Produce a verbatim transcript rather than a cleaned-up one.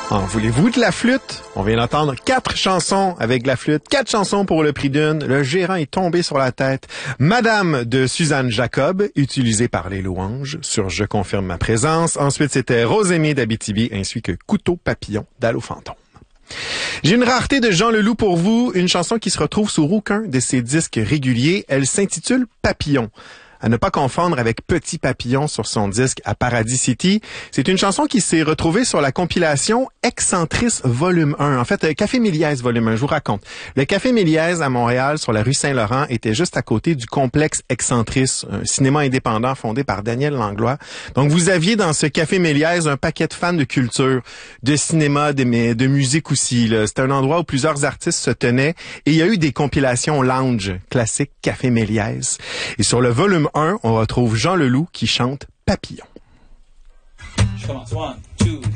En voulez-vous de la flûte? On vient d'entendre quatre chansons avec de la flûte, quatre chansons pour le prix d'une. Le gérant est tombé sur la tête. Madame de Suzanne Jacob, utilisée par les louanges sur Je confirme ma présence. Ensuite, c'était Rosémie d'Abitibi ainsi que Couteau papillon d'Allô fantôme. J'ai une rareté de Jean Leloup pour vous, une chanson qui se retrouve sur aucun de ses disques réguliers. Elle s'intitule Papillon. À ne pas confondre avec Petit Papillon sur son disque à Paradis City. C'est une chanson qui s'est retrouvée sur la compilation Excentris Volume un. En fait, Café Méliès Volume un, je vous raconte. Le Café Méliès à Montréal, sur la rue Saint-Laurent, était juste à côté du complexe Excentris, un cinéma indépendant fondé par Daniel Langlois. Donc, vous aviez dans ce Café Méliès un paquet de fans de culture, de cinéma, de, de musique aussi. C'était un endroit où plusieurs artistes se tenaient et il y a eu des compilations lounge classiques Café Méliès. Et sur le volume un, on retrouve Jean Leloup qui chante Papillon. Je commence. One, two,